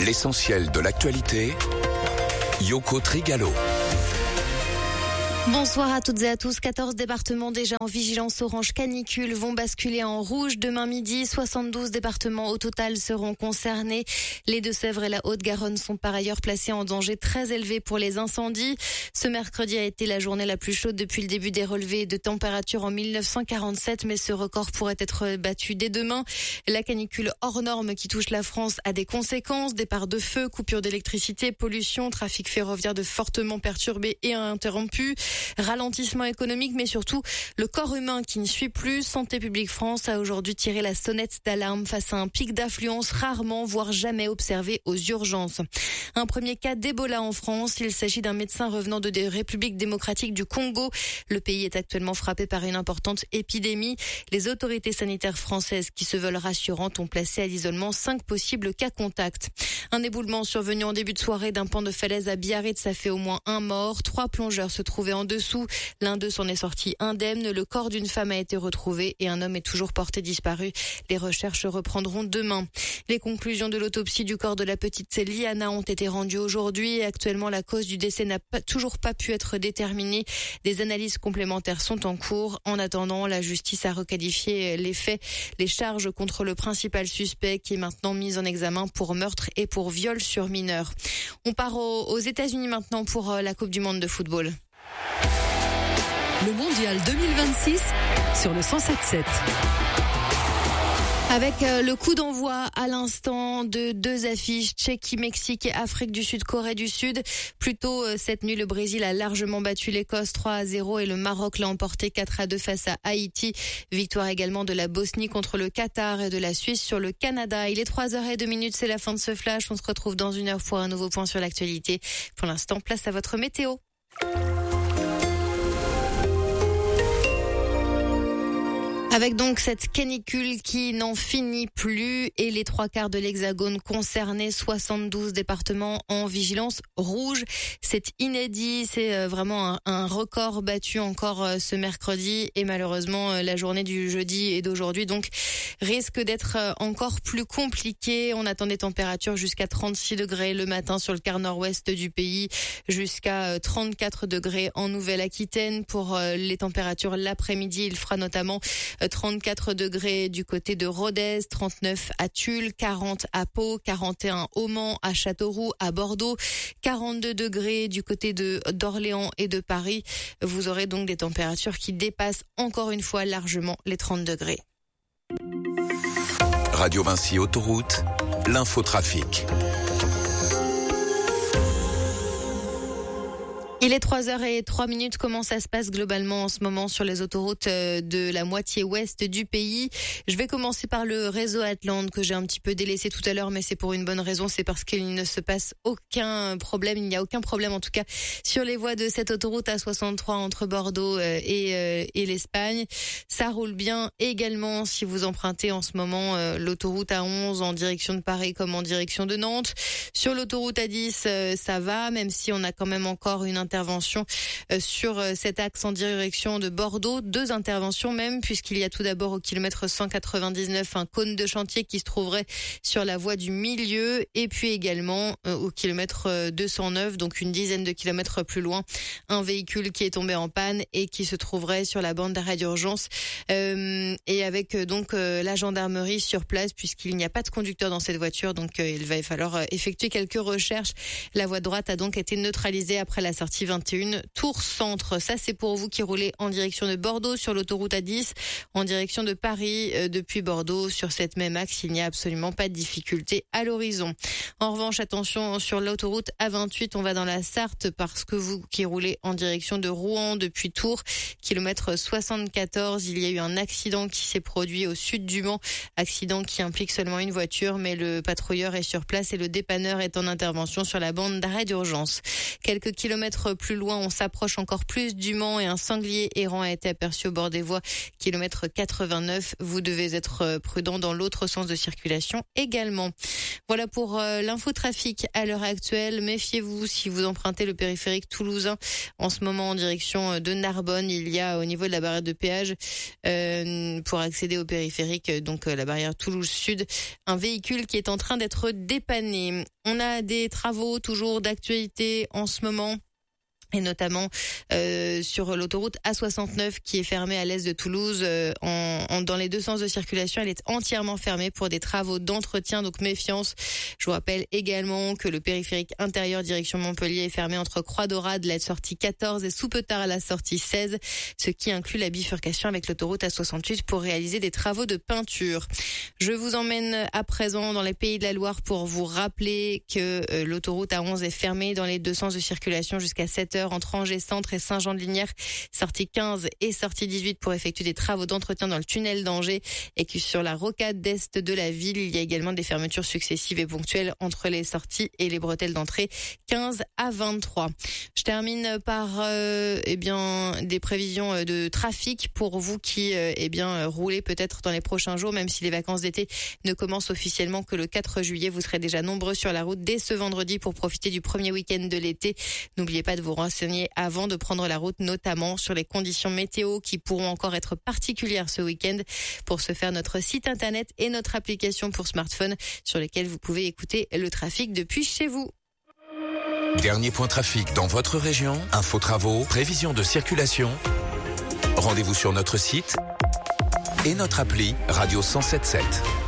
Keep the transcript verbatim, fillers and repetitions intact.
L'essentiel de l'actualité, Yoko Trigalo. Bonsoir à toutes et à tous. quatorze départements déjà en vigilance orange canicule vont basculer en rouge demain midi. soixante-douze départements au total seront concernés. Les Deux-Sèvres et la Haute-Garonne sont par ailleurs placés en danger très élevé pour les incendies. Ce mercredi a été la journée la plus chaude depuis le début des relevés de température en mille neuf cent quarante-sept, mais ce record pourrait être battu dès demain. La canicule hors norme qui touche la France a des conséquences. Départ de feu, coupure d'électricité, pollution, trafic ferroviaire de fortement perturbé et interrompu. Ralentissement économique, mais surtout le corps humain qui ne suit plus. Santé publique France a aujourd'hui tiré la sonnette d'alarme face à un pic d'affluence rarement, voire jamais observé aux urgences. Un premier cas d'Ebola en France. Il s'agit d'un médecin revenant de la République démocratique du Congo. Le pays est actuellement frappé par une importante épidémie. Les autorités sanitaires françaises, qui se veulent rassurantes, ont placé à l'isolement cinq possibles cas contacts. Un éboulement survenu en début de soirée d'un pan de falaise à Biarritz, ça fait au moins un mort. Trois plongeurs se trouvaient en dessous. L'un d'eux s'en est sorti indemne. Le corps d'une femme a été retrouvé et un homme est toujours porté disparu. Les recherches reprendront demain. Les conclusions de l'autopsie du corps de la petite Liana ont été rendues aujourd'hui. Actuellement, la cause du décès n'a pas, toujours pas pu être déterminée. Des analyses complémentaires sont en cours. En attendant, la justice a requalifié les faits, les charges contre le principal suspect qui est maintenant mis en examen pour meurtre et pour viol sur mineur. On part aux, aux États-Unis maintenant pour la Coupe du Monde de football. Le mondial deux mille vingt-six sur le cent sept sept. Avec le coup d'envoi à l'instant de deux affiches, Tchéquie-Mexique et Afrique du Sud, Corée du Sud. Plus tôt cette nuit, le Brésil a largement battu l'Écosse trois à zéro et le Maroc l'a emporté quatre à deux face à Haïti. Victoire également de la Bosnie contre le Qatar et de la Suisse sur le Canada. Il est trois heures zéro deux, c'est la fin de ce flash. On se retrouve dans une heure pour un nouveau point sur l'actualité. Pour l'instant, place à votre météo. Avec donc cette canicule qui n'en finit plus et les trois quarts de l'Hexagone concernés, soixante-douze départements en vigilance rouge. C'est inédit, c'est vraiment un, un record battu encore ce mercredi et malheureusement la journée du jeudi et d'aujourd'hui donc risque d'être encore plus compliquée. On attend des températures jusqu'à trente-six degrés le matin sur le quart nord-ouest du pays, jusqu'à trente-quatre degrés en Nouvelle-Aquitaine. Pour les températures l'après-midi, il fera notamment trente-quatre degrés du côté de Rodez, trente-neuf à Tulle, quarante à Pau, quarante et un au Mans, à Châteauroux, à Bordeaux, quarante-deux degrés du côté de d'Orléans et de Paris. Vous aurez donc des températures qui dépassent encore une fois largement les trente degrés. Radio Vinci Autoroute, l'infotrafic. Il est trois heures zéro trois. Comment ça se passe globalement en ce moment sur les autoroutes de la moitié ouest du pays? Je vais commencer par le réseau Atlante que j'ai un petit peu délaissé tout à l'heure, mais c'est pour une bonne raison. C'est parce qu'il ne se passe aucun problème. Il n'y a aucun problème en tout cas sur les voies de cette autoroute A soixante-trois entre Bordeaux et, et l'Espagne. Ça roule bien également si vous empruntez en ce moment l'autoroute A onze en direction de Paris comme en direction de Nantes. Sur l'autoroute A dix, ça va, même si on a quand même encore une intervention sur cet axe en direction de Bordeaux. Deux interventions même, puisqu'il y a tout d'abord au kilomètre cent quatre-vingt-dix-neuf un cône de chantier qui se trouverait sur la voie du milieu, et puis également au kilomètre deux cent neuf, donc une dizaine de kilomètres plus loin, un véhicule qui est tombé en panne et qui se trouverait sur la bande d'arrêt d'urgence, euh, et avec donc la gendarmerie sur place, puisqu'il n'y a pas de conducteur dans cette voiture, donc il va falloir effectuer quelques recherches. La voie droite a donc été neutralisée après la sortie vingt et un, Tours Centre. Ça, c'est pour vous qui roulez en direction de Bordeaux sur l'autoroute A dix, en direction de Paris euh, depuis Bordeaux. Sur cette même axe, il n'y a absolument pas de difficulté à l'horizon. En revanche, attention sur l'autoroute A vingt-huit, on va dans la Sarthe parce que vous qui roulez en direction de Rouen depuis Tours, kilomètre soixante-quatorze, il y a eu un accident qui s'est produit au sud du Mans. Accident qui implique seulement une voiture, mais le patrouilleur est sur place et le dépanneur est en intervention sur la bande d'arrêt d'urgence. Quelques kilomètres plus loin, on s'approche encore plus du Mans et un sanglier errant a été aperçu au bord des voies, kilomètre quatre-vingt-neuf. Vous devez être prudent dans l'autre sens de circulation également. Voilà pour euh, l'infotrafic à l'heure actuelle. Méfiez-vous si vous empruntez le périphérique toulousain en ce moment en direction de Narbonne. Il y a au niveau de la barrière de péage euh, pour accéder au périphérique, donc euh, la barrière Toulouse Sud, un véhicule qui est en train d'être dépanné. On a des travaux toujours d'actualité en ce moment. Et notamment euh, sur l'autoroute A soixante-neuf qui est fermée à l'est de Toulouse. Euh, en, en, dans les deux sens de circulation, elle est entièrement fermée pour des travaux d'entretien, donc méfiance. Je vous rappelle également que le périphérique intérieur direction Montpellier est fermé entre Croix-Dorade, la sortie quatorze, et Soupetard à la sortie seize, ce qui inclut la bifurcation avec l'autoroute A soixante-huit pour réaliser des travaux de peinture. Je vous emmène à présent dans les Pays de la Loire pour vous rappeler que euh, l'autoroute A onze est fermée dans les deux sens de circulation jusqu'à sept heures entre Angers Centre et Saint-Jean-de-Lignières, sortie quinze et sortie dix-huit pour effectuer des travaux d'entretien dans le tunnel d'Angers, et que sur la rocade d'est de la ville, il y a également des fermetures successives et ponctuelles entre les sorties et les bretelles d'entrée quinze à vingt-trois. Je termine par euh, eh bien des prévisions de trafic pour vous qui euh, eh bien roulez peut-être dans les prochains jours, même si les vacances d'été ne commencent officiellement que le quatre juillet. Vous serez déjà nombreux sur la route dès ce vendredi pour profiter du premier week-end de l'été. N'oubliez pas de vous renseigner avant de prendre la route, notamment sur les conditions météo qui pourront encore être particulières ce week-end. Pour ce faire, notre site internet et notre application pour smartphone sur lesquels vous pouvez écouter le trafic depuis chez vous. Dernier point trafic dans votre région, info travaux, prévision de circulation. Rendez-vous sur notre site et notre appli Radio cent sept sept.